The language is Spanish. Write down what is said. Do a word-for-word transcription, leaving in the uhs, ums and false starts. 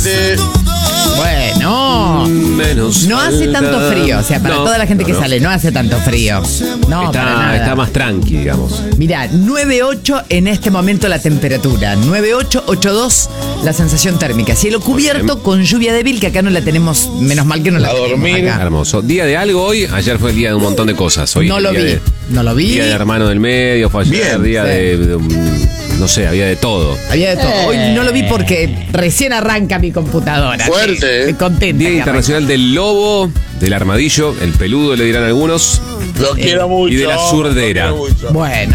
Bueno, Menos no hace falta. tanto frío. O sea, para No, toda la gente no, que no. sale, no hace tanto frío. No, para Está, nada. está más tranqui, digamos. Mirá, nueve ocho en este momento la temperatura. nueve ocho ocho dos la sensación térmica. Cielo cubierto con lluvia débil, que acá no la tenemos, menos mal que no la A tenemos dormir. acá. Hermoso. Día de algo hoy. Ayer fue el día de un montón de cosas. Hoy No es lo el día vi, de- no lo vi. Día de hermano del medio, fue ayer, Bien, día sí. de, de, um, no sé, había de todo. Había de todo. Hoy no lo vi porque recién arranca mi computadora. Fuerte, Sí, ¿eh? estoy contenta. Día que Internacional del Lobo, del Armadillo, el peludo le dirán algunos, Lo quiero mucho. y de la lo surdera. quiero mucho. arranque. Bueno.